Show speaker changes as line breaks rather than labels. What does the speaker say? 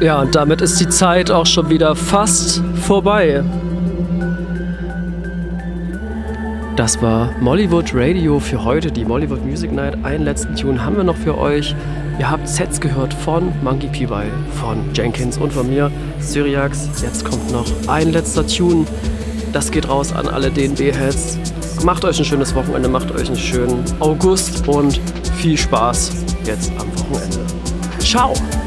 Ja, und damit ist die Zeit auch schon wieder fast vorbei. Das war Mollywood Radio für heute, die Mollywood Music Night. Einen letzten Tune haben wir noch für euch. Ihr habt Sets gehört von Monkey P. von Jenkins und von mir, Syriax. Jetzt kommt noch ein letzter Tune. Das geht raus an alle DNB-Heads. Macht euch ein schönes Wochenende, macht euch einen schönen August und viel Spaß jetzt am Wochenende. Ciao!